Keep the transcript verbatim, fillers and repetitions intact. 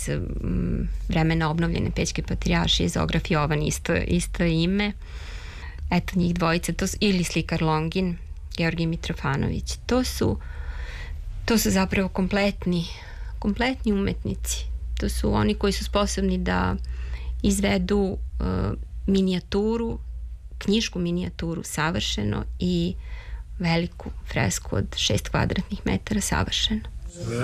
iz m, vremena obnovljene Pećke patrijaršije, Zograf Jovan, isto, isto ime. Eto, njih dvojica, to su, ili slikar Longin, Georgij Mitrofanović. To su, to su zapravo kompletni, kompletni umetnici. To su oni koji su sposobni da izvedu uh, minijaturu, knjišku minijaturu savršeno i veliku fresku od šest kvadratnih metara savršeno.